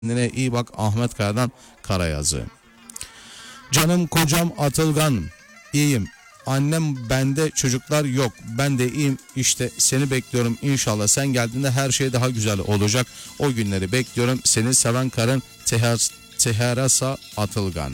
Kendine iyi bak, Ahmet Kaya'dan Karayazı. Canım kocam Atılgan, iyiyim. Annem, bende çocuklar yok. Ben de iyiyim. İşte seni bekliyorum. İnşallah sen geldiğinde her şey daha güzel olacak. O günleri bekliyorum. Seni seven karın Teherasa Atılgan.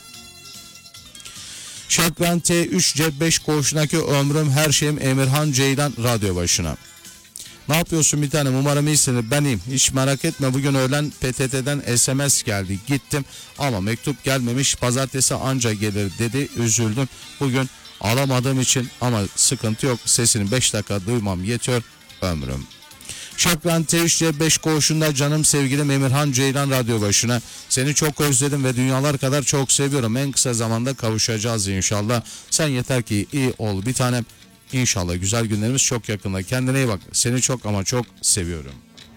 Şakran T3 C5 koğuşundaki ömrüm her şeyim Emirhan Ceylan radyo başına. Ne yapıyorsun bir tanem, umarım iyisin. Ben iyiyim, hiç merak etme. Bugün öğlen PTT'den SMS geldi, gittim ama mektup gelmemiş, pazartesi anca gelir dedi, üzüldüm. Bugün alamadığım için ama sıkıntı yok, sesini 5 dakika duymam yetiyor ömrüm. Şakran T3 5 koğuşunda canım sevgilim Emirhan Ceylan radyo başına. Seni çok özledim ve dünyalar kadar çok seviyorum. En kısa zamanda kavuşacağız inşallah. Sen yeter ki iyi ol bir tanem. İnşallah güzel günlerimiz çok yakında. Kendine iyi bak. Seni çok ama çok seviyorum.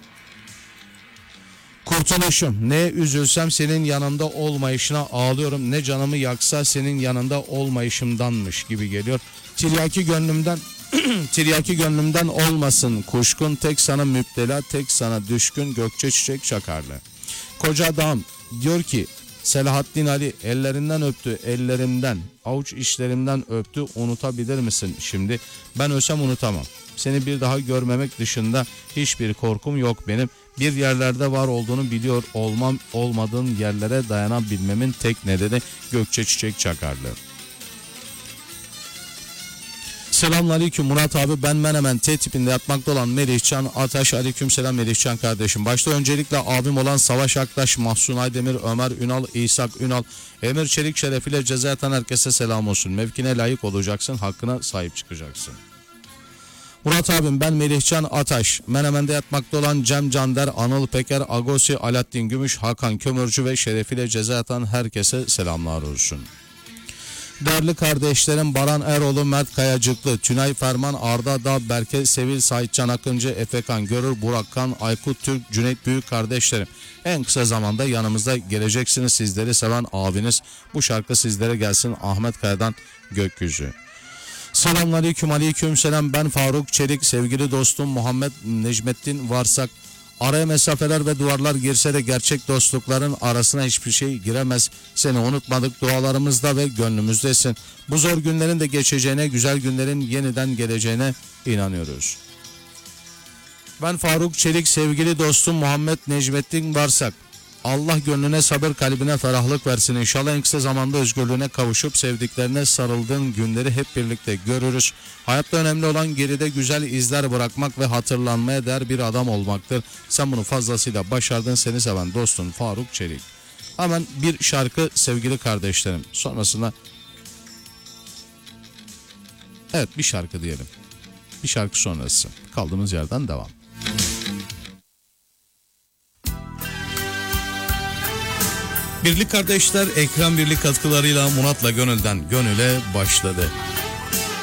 Kurtuluşum. Ne üzülsem senin yanında olmayışına ağlıyorum. Ne canımı yaksa senin yanında olmayışımdanmış gibi geliyor. Tiryaki gönlümden tiryaki gönlümden olmasın kuşkun, tek sana müptela, tek sana düşkün, Gökçe Çiçek Çakarlı. Koca adam diyor ki Selahaddin Ali ellerinden öptü, ellerimden, avuç işlerimden öptü, unutabilir misin şimdi? Ben ölsem unutamam. Seni bir daha görmemek dışında hiçbir korkum yok benim. Bir yerlerde var olduğunu biliyor olmam, olmadığın yerlere dayanabilmemin tek nedeni Gökçe Çiçek Çakarlı. Selamünaleyküm Murat abi, ben Menemen T tipinde yatmakta olan Melihcan Ataş. Aleykümselam Melihcan kardeşim. Başta öncelikle abim olan Savaş Aktaş, Mahsun Aydemir, Ömer Ünal, İshak Ünal, Emir Çelik şerefiyle ceza yatan herkese selam olsun. Mevkine layık olacaksın, hakkına sahip çıkacaksın. Murat abim, ben Melihcan Ataş. Menemen'de yatmakta olan Cem Cander, Anıl Peker, Agosi, Alaaddin Gümüş, Hakan Kömürcü ve şerefiyle ceza yatan herkese selamlar olsun. Değerli kardeşlerim Baran Eroğlu, Mert Kayacıklı, Tünay Ferman, Arda Dağ, Berke Sevil, Saitcan Akıncı, Efekan Görür, Burak Kan, Aykut Türk, Cüneyt büyük kardeşlerim. En kısa zamanda yanımızda geleceksiniz, sizleri seven abiniz. Bu şarkı sizlere gelsin, Ahmet Kaya'dan Gökyüzü. Selamünaleyküm, aleykümselam, ben Faruk Çelik, sevgili dostum Muhammed Necmettin Varsak. Araya mesafeler ve duvarlar girse de gerçek dostlukların arasına hiçbir şey giremez. Seni unutmadık, dualarımızda ve gönlümüzdesin. Bu zor günlerin de geçeceğine, güzel günlerin yeniden geleceğine inanıyoruz. Ben Faruk Çelik, sevgili dostum Muhammed Necmettin Varsak. Allah gönlüne sabır, kalbine ferahlık versin. İnşallah en kısa zamanda özgürlüğüne kavuşup sevdiklerine sarıldığın günleri hep birlikte görürüz. Hayatta önemli olan geride güzel izler bırakmak ve hatırlanmaya değer bir adam olmaktır. Sen bunu fazlasıyla başardın, seni seven dostun Faruk Çelik. Hemen bir şarkı sevgili kardeşlerim. Sonrasında evet, bir şarkı diyelim. Bir şarkı sonrası. Kaldığımız yerden devam. Birlik kardeşler ekran birlik katkılarıyla Murat'la Gönül'den Gönül'e başladı.